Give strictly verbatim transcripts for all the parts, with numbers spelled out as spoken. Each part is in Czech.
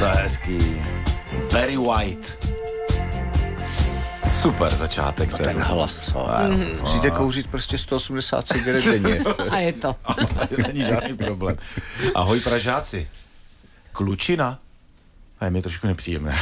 To je hezký. Very White. Super začátek. No ten hlas, co? Mm. Musíte kouřit prostě sto osmdesát cigaret denně. A je to. Není žádný problém. Ahoj Pražáci. Klučina. A je mi trošku nepříjemné.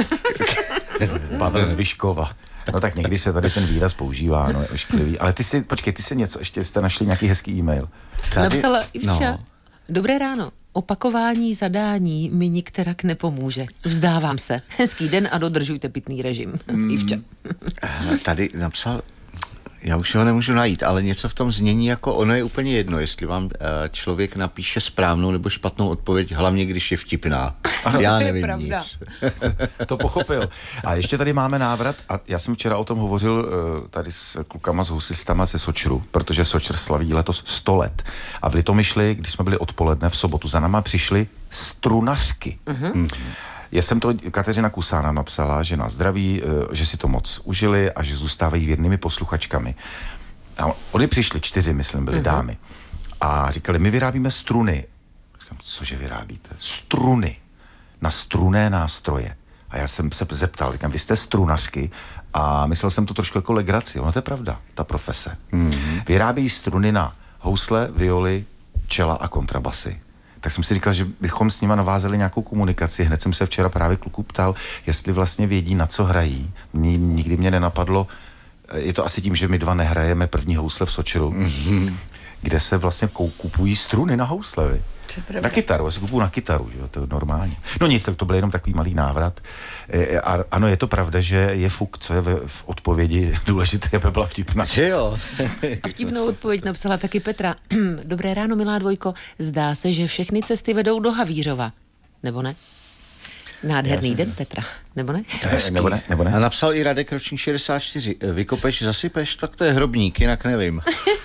Pavel z Vyškova. No tak někdy se tady ten výraz používá, no je ošklivý. Ale ty si, počkej, ty si něco, ještě jste našli nějaký hezký e-mail. Tady, napsala Ivča. No. Dobré ráno. Opakování zadání mi nikterak nepomůže. Vzdávám se. Hezký den a dodržujte pitný režim. Mm. Ivča. Tady napsal, já už ho nemůžu najít, ale něco v tom znění, jako ono je úplně jedno, jestli vám uh, člověk napíše správnou nebo špatnou odpověď, hlavně když je vtipná. Ano, já nevím nic. To pochopil. A ještě tady máme návrat, a já jsem včera o tom hovořil uh, tady s klukama, s husistama ze Sočru, protože Sočr slaví letos sto let. A v Litomyšli, když jsme byli odpoledne v sobotu, za náma přišli strunařky. Mm-hmm. Já jsem to, Kateřina Kusána napsala, že na zdraví, že si to moc užili a že zůstávají věrnými posluchačkami. A oni přišli, čtyři, myslím, byly mm-hmm. dámy. A říkali, my vyrábíme struny. Říkám, cože vyrábíte? Struny. Na strunné nástroje. A já jsem se zeptal, říkám, vy jste strunařky? A myslel jsem to trošku jako legraci. Ono to je pravda, ta profese. Mm-hmm. Vyrábějí struny na housle, violy, čela a kontrabasy. Tak jsem si říkal, že bychom s nima navázali nějakou komunikaci. Hned jsem se včera právě kluku ptal, jestli vlastně vědí, na co hrají. Nikdy mě nenapadlo, je to asi tím, že my dva nehrajeme první housle v Sočeru, mm-hmm. kde se vlastně kupují struny na housle. Na kytaru, já se kupuju na kytaru, že jo, to je normální. No nic, tak to byl jenom takový malý návrat. E, a, ano, je to pravda, že je fuk, co je v, v odpovědi důležité, aby byla vtipná. Že jo. A vtipnou odpověď napsala taky Petra. Dobré ráno, milá dvojko, zdá se, že všechny cesty vedou do Havířova. Nebo ne? Nádherný jsem... den, Petra. Nebo ne? Nebo ne? Nebo ne? A napsal i Radek ročník šedesát čtyři. Vykopeš, zasypeš, tak to je hrobník, jinak nevím.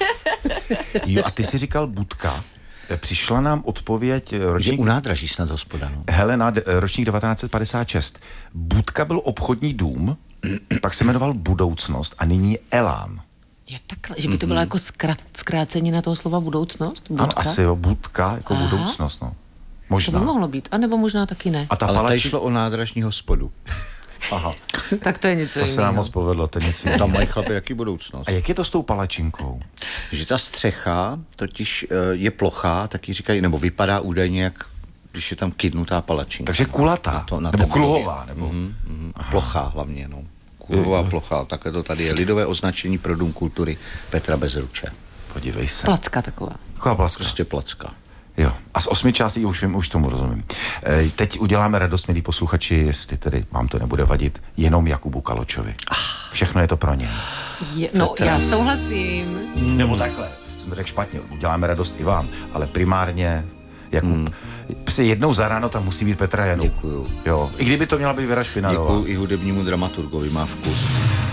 Jo, a ty jsi říkal Budka. Přišla nám odpověď ročník... u nádraží snad hospoda, no. Helena, ročník devatenáct set padesát šest. Budka byl obchodní dům, pak se jmenoval Budoucnost a nyní Elán. Je takhle, že by to bylo mm-hmm. jako zkrát, zkrácení na toho slova budoucnost? Budka? Ano, asi jo, Budka jako Aha. budoucnost, no. Možná. To by mohlo být, anebo možná taky ne. A ta Ale palači... tady šlo o nádražní hospodu. Aha. Tak to je něco jiného. To se nám moc povedlo, to je něco jiného. Tam mají chlapi jaký budoucnost. A jak je to s tou palačinkou? Že ta střecha totiž je plochá, tak ji říkají, nebo vypadá údajně, jak když je tam kydnutá palačinka. Takže kulatá, na to, na nebo kruhová. Nebo... Mm-hmm, mm-hmm. Plochá hlavně, no. Kruhová, plochá, také to tady je lidové označení pro Dům kultury Petra Bezruče. Podívej se. Placka taková. Taková placka. Prostě placka. Jo. A z osmi částí už vím, už tomu rozumím. E, teď uděláme radost, milí posluchači, jestli tedy vám to nebude vadit, jenom Jakubu Kaločovi. Všechno je to pro něj. Je, no, Petra. Já souhlasím. Nebo takhle, jsem to řekl špatně, uděláme radost i vám, ale primárně Jakub. Hmm. Prostě jednou za ráno tam musí být Petra Janu. Děkuju. Jo. I kdyby to měla být Věra Špinadová. Děkuju i hudebnímu dramaturgovi, má vkus.